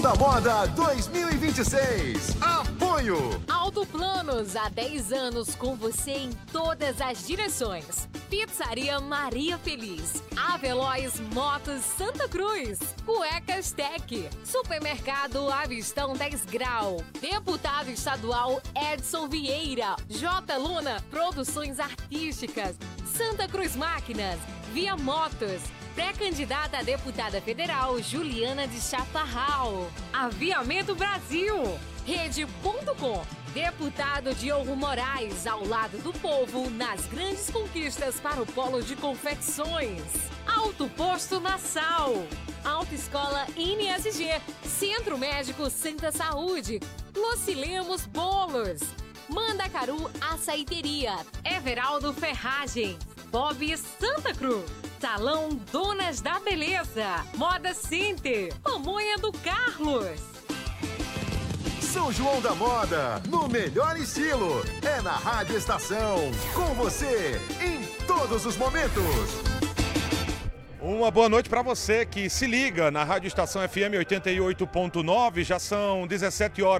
da Moda 2026. Apoio Auto Planos, há 10 anos com você em todas as direções. Pizzaria Maria Feliz, Aveloz Motos Santa Cruz, Cuecas Tec, Supermercado Avistão 10 Grau, Deputado Estadual Edson Vieira, J. Luna Produções Artísticas, Santa Cruz Máquinas, Via Motos, pré-candidata a deputada federal Juliana de Chaparral, Aviamento Brasil, Rede.com, deputado Diogo Moraes, ao lado do povo, nas grandes conquistas para o polo de confecções. Alto Posto Nassau, Autoescola INSG, Centro Médico Santa Saúde, Lucilemos Bolos, Mandacaru Açaiteria, Everaldo Ferragem, Bob Santa Cruz, Salão Donas da Beleza, Moda Center, Pamonha do Carlos. São João da Moda, no melhor estilo. É na Rádio Estação, com você, em todos os momentos. Uma boa noite para você que se liga na Rádio Estação FM 88.9, já são 17 horas.